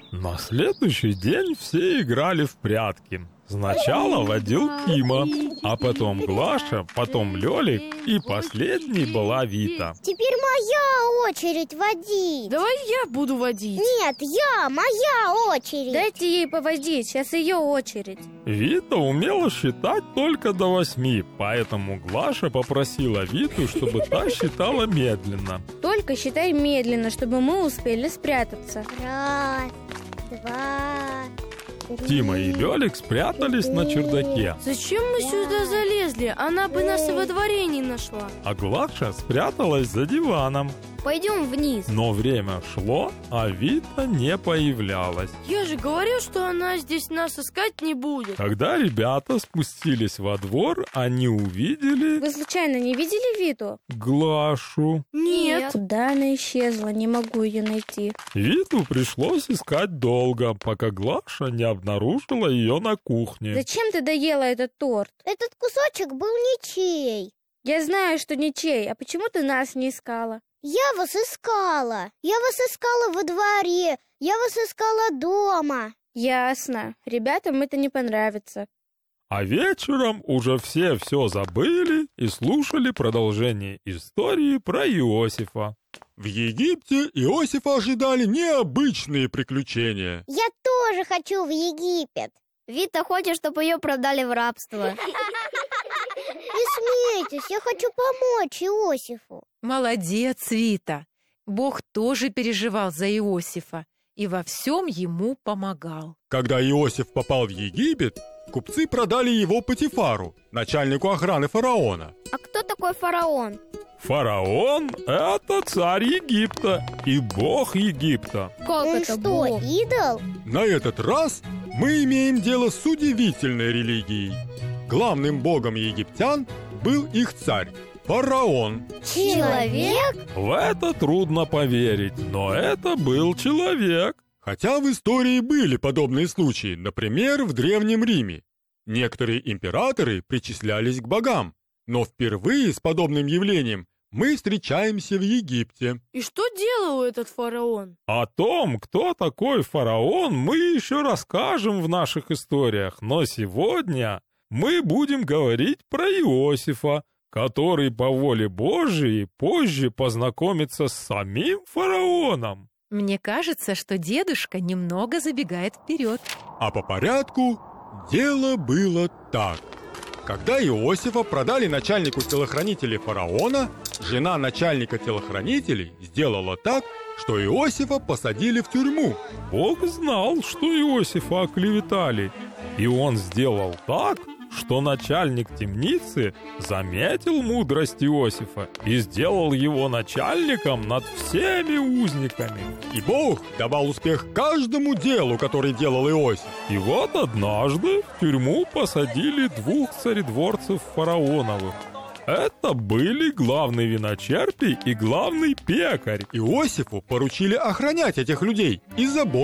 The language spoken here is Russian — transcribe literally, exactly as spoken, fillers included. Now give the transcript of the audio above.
На следующий день все играли в прятки. Сначала водил Кима, а потом Глаша, потом Лёлик и последней была Вита. Теперь моя очередь водить. Давай я буду водить. Нет, я, моя очередь. Дайте ей поводить, сейчас ее очередь. Вита умела считать только до восьми, поэтому Глаша попросила Виту, чтобы та считала медленно. Только считай медленно, чтобы мы успели спрятаться. Раз, два, три. Тима и Лёлик спрятались на чердаке, Зачем мы сюда залезли? Она бы нас и во дворе не нашла. а Глаша спряталась за диваном. Пойдем вниз. Но время шло, а Вита не появлялась. Я же говорил, что она здесь нас искать не будет. Когда ребята спустились во двор, они увидели Вы случайно не видели Виту? Глашу. Нет. Куда она исчезла? Не могу ее найти. Виту пришлось искать долго, пока Глаша не обнаружила ее на кухне. Зачем ты доела этот торт? Этот кусочек был ничей. Я знаю, что ничей, а почему ты нас не искала? Я вас искала. Я вас искала во дворе. Я вас искала дома. Ясно. Ребятам это не понравится. А вечером уже все все забыли и слушали продолжение истории про Иосифа. В Египте Иосифа ожидали необычные приключения. Я тоже хочу в Египет. Вита хочет, чтобы ее продали в рабство. Не смейтесь, я хочу помочь Иосифу. Молодец, Вита. Бог тоже переживал за Иосифа и во всем ему помогал. Когда Иосиф попал в Египет, купцы продали его Потифару, начальнику охраны фараона. А кто такой фараон? Фараон – это царь Египта и бог Египта. Как Он это что, бог? идол? На этот раз мы имеем дело с удивительной религией. Главным богом египтян был их царь – фараон. Человек? В это трудно поверить, но это был человек. Хотя в истории были подобные случаи, например, в Древнем Риме. Некоторые императоры причислялись к богам, но впервые с подобным явлением мы встречаемся в Египте. И что делал этот фараон? О том, кто такой фараон, мы еще расскажем в наших историях, но сегодня мы будем говорить про Иосифа, который по воле Божией позже познакомится с самим фараоном. Мне кажется, что дедушка немного забегает вперед. А по порядку дело было так. Когда Иосифа продали начальнику телохранителей фараона, жена начальника телохранителей сделала так, что Иосифа посадили в тюрьму. Бог знал, что Иосифа оклеветали, и он сделал так, что начальник темницы заметил мудрость Иосифа и сделал его начальником над всеми узниками. И Бог давал успех каждому делу, который делал Иосиф. И вот однажды в тюрьму посадили двух царедворцев фараоновых. Это были главный виночерпий и главный пекарь. Иосифу поручили охранять этих людей и заботиться